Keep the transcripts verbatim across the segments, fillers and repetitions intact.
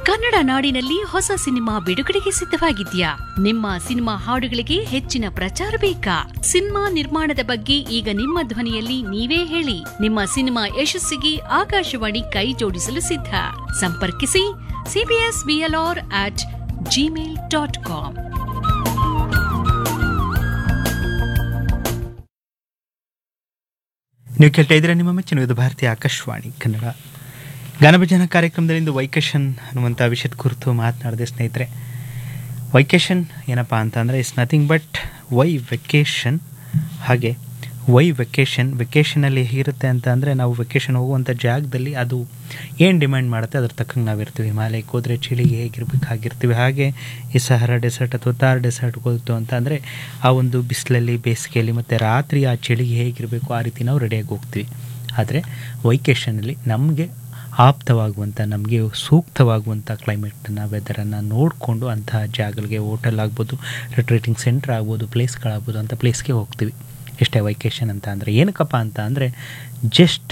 ಕನ್ನಡ ನಾಡಿನಲ್ಲಿ ಹೊಸ ಸಿನಿಮಾ ಬಿಡುಗಡೆಗೆ ಸಿದ್ಧವಾಗಿದ್ಯಾ? ನಿಮ್ಮ ಸಿನಿಮಾ ಹಾಡುಗಳಿಗೆ ಹೆಚ್ಚಿನ ಪ್ರಚಾರ ಬೇಕಾ? ಸಿನಿಮಾ ನಿರ್ಮಾಣದ ಬಗ್ಗೆ ಈಗ ನಿಮ್ಮ ಧ್ವನಿಯಲ್ಲಿ ನೀವೇ ಹೇಳಿ. ನಿಮ್ಮ ಸಿನಿಮಾ ಯಶಸ್ಸಿಗೆ ಆಕಾಶವಾಣಿ ಕೈ ಜೋಡಿಸಲು ಸಿದ್ಧ. ಸಂಪರ್ಕಿಸಿ CBS BLR at Gmail dot com. ನೀವು ಕೇಳ್ತಾ ಇದ್ದೀರಾ ನಿಮ್ಮ ಮೆಚ್ಚಿನ ಇದು ಭಾರತೀಯ ಆಕಾಶವಾಣಿ ಕನ್ನಡ ಗಾನಭಜನ ಕಾರ್ಯಕ್ರಮದಲ್ಲಿಂದು ವೈಕೇಶನ್ ಅನ್ನುವಂಥ ವಿಷಯದ ಕುರಿತು ಮಾತನಾಡಿದೆ ಸ್ನೇಹಿತರೆ. ವೈಕೇಶನ್ ಏನಪ್ಪ ಅಂತ ಅಂದರೆ it's nothing but why vacation. ಹಾಗೆ ವೈ ವೆಕೇಶನ್ ವೆಕೇಷನಲ್ಲಿ ಹೇಗಿರುತ್ತೆ ಅಂತ ಅಂದರೆ ನಾವು ವೆಕೇಶನ್ ಹೋಗುವಂಥ ಜಾಗದಲ್ಲಿ ಅದು ಏನು ಡಿಮ್ಯಾಂಡ್ ಮಾಡುತ್ತೆ ಅದ್ರ ತಕ್ಕಂಗೆ ನಾವಿರ್ತೀವಿ. ಹಿಮಾಲಯಕ್ಕೆ ಹೋದರೆ ಚಳಿಗೆ ಹೇಗಿರ್ಬೇಕಾಗಿರ್ತೀವಿ. ಹಾಗೆ ಈ ಸಹರಾ ಡೆಸರ್ಟ್ ಅಥವಾ ತಾರ್ ಡೆಸರ್ಟ್ಗೆ ಹೋಗ್ತು ಅಂತ ಅಂದರೆ ಆ ಒಂದು ಬಿಸಿಲಲ್ಲಿ ಬೇಸಿಗೆಯಲ್ಲಿ ಮತ್ತು ರಾತ್ರಿ ಆ ಚಳಿಗೆ ಹೇಗಿರಬೇಕು ಆ ರೀತಿ ನಾವು ರೆಡಿಯಾಗಿ ಹೋಗ್ತೀವಿ. ಆದರೆ ವೈಕೇಶನಲ್ಲಿ ನಮಗೆ ಆಪ್ತವಾಗುವಂಥ ನಮಗೆ ಸೂಕ್ತವಾಗುವಂಥ ಕ್ಲೈಮೇಟನ್ನು ವೆದರನ್ನು ನೋಡಿಕೊಂಡು ಅಂತಹ ಜಾಗಗಳಿಗೆ ಹೋಟೆಲ್ ಆಗ್ಬೋದು, ರಿಟ್ರೀಟಿಂಗ್ ಸೆಂಟರ್ ಆಗ್ಬೋದು, ಪ್ಲೇಸ್ಗಳಾಗ್ಬೋದು ಅಂಥ ಪ್ಲೇಸ್ಗೆ ಹೋಗ್ತೀವಿ. ಎಷ್ಟೇ ವೈಕೇಶನ್ ಅಂತ ಅಂದರೆ ಏನಕ್ಕಪ್ಪ ಅಂತ ಅಂದರೆ ಜಸ್ಟ್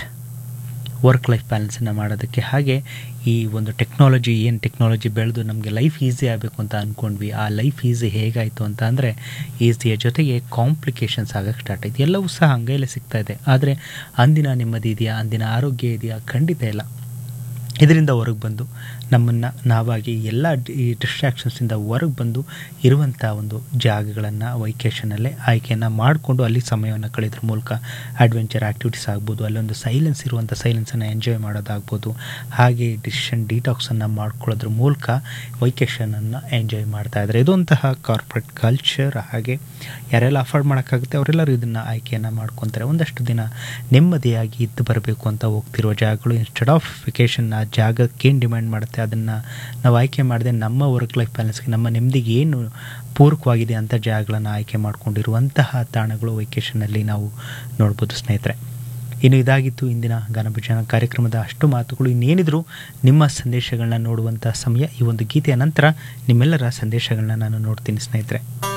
ವರ್ಕ್ ಲೈಫ್ ಬ್ಯಾಲೆನ್ಸನ್ನು ಮಾಡೋದಕ್ಕೆ. ಹಾಗೆ ಈ ಒಂದು ಟೆಕ್ನಾಲಜಿ ಏನು ಟೆಕ್ನಾಲಜಿ ಬೆಳೆದು ನಮಗೆ ಲೈಫ್ ಈಸಿ ಆಗಬೇಕು ಅಂತ ಅಂದ್ಕೊಂಡ್ವಿ. ಆ ಲೈಫ್ ಈಸಿ ಹೇಗಾಯಿತು ಅಂತ ಅಂದರೆ ಈಸಿಯ ಜೊತೆಗೆ ಕಾಂಪ್ಲಿಕೇಶನ್ಸ್ ಆಗೋಕ್ಕೆ ಸ್ಟಾರ್ಟ್ ಆಯಿತು. ಎಲ್ಲವೂ ಸಹ ಹಂಗೈಲೇ ಸಿಗ್ತಾ ಇದೆ. ಆದರೆ ಅಂದಿನ ನೆಮ್ಮದಿ ಇದೆಯಾ, ಅಂದಿನ ಆರೋಗ್ಯ ಇದೆಯಾ? ಖಂಡಿತ ಇಲ್ಲ. ಇದರಿಂದ ಹೊರಗೆ ಬಂದು ನಮ್ಮನ್ನು ನಾವಾಗಿ ಎಲ್ಲ ಈ ಡಿಸ್ಟ್ರಾಕ್ಷನ್ಸಿಂದ ಹೊರಗೆ ಬಂದು ಇರುವಂಥ ಒಂದು ಜಾಗಗಳನ್ನು ವೈಕೇಶನಲ್ಲೇ ಆಯ್ಕೆಯನ್ನು ಮಾಡಿಕೊಂಡು ಅಲ್ಲಿ ಸಮಯವನ್ನು ಕಳೆಯೋದ್ರ ಮೂಲಕ ಅಡ್ವೆಂಚರ್ ಆ್ಯಕ್ಟಿವಿಟೀಸ್ ಆಗ್ಬೋದು, ಅಲ್ಲೊಂದು ಸೈಲೆನ್ಸ್ ಇರುವಂಥ ಸೈಲೆನ್ಸನ್ನು ಎಂಜಾಯ್ ಮಾಡೋದಾಗ್ಬೋದು, ಹಾಗೆ ಡಿಸಿಷನ್ ಡಿಟಾಕ್ಸನ್ನು ಮಾಡ್ಕೊಳ್ಳೋದ್ರ ಮೂಲಕ ವೈಕೇಶನನ್ನು ಎಂಜಾಯ್ ಮಾಡ್ತಾಯಿದ್ದಾರೆ. ಇದೊಂತಹ ಕಾರ್ಪೊರೇಟ್ ಕಲ್ಚರ್. ಹಾಗೆ ಯಾರೆಲ್ಲ ಅಫೋರ್ಡ್ ಮಾಡೋಕ್ಕಾಗುತ್ತೆ ಅವರೆಲ್ಲರೂ ಇದನ್ನು ಆಯ್ಕೆಯನ್ನು ಮಾಡ್ಕೊತಾರೆ. ಒಂದಷ್ಟು ದಿನ ನೆಮ್ಮದಿಯಾಗಿ ಇದ್ದು ಬರಬೇಕು ಅಂತ ಹೋಗ್ತಿರುವ ಜಾಗಗಳು ಇನ್ಸ್ಟೆಡ್ ಆಫ್ ವೆಕೇಶನ್ ಆ ಜಾಗಕ್ಕೆ ಏನು ಡಿಮ್ಯಾಂಡ್ ಮಾಡುತ್ತೆ ಅದನ್ನು ನಾವು ಆಯ್ಕೆ ಮಾಡದೆ ನಮ್ಮ ವರ್ಕ್ ಲೈಫ್ ಬ್ಯಾಲೆನ್ಸ್ಗೆ ನಮ್ಮ ನೆಮ್ಮದಿಗೆ ಏನು ಪೂರಕವಾಗಿದೆ ಅಂಥ ಜಾಗಗಳನ್ನು ಆಯ್ಕೆ ಮಾಡಿಕೊಂಡಿರುವಂತಹ ತಾಣಗಳು ವೈಕೇಶನಲ್ಲಿ ನಾವು ನೋಡ್ಬೋದು ಸ್ನೇಹಿತರೆ. ಇನ್ನು ಇದಾಗಿತ್ತು ಇಂದಿನ ಗಾನಭಜನ ಕಾರ್ಯಕ್ರಮದ ಅಷ್ಟು ಮಾತುಗಳು. ಇನ್ನೇನಿದ್ರು ನಿಮ್ಮ ಸಂದೇಶಗಳನ್ನ ನೋಡುವಂಥ ಸಮಯ. ಈ ಒಂದು ಗೀತೆಯ ನಂತರ ನಿಮ್ಮೆಲ್ಲರ ಸಂದೇಶಗಳನ್ನ ನಾನು ನೋಡ್ತೀನಿ ಸ್ನೇಹಿತರೆ.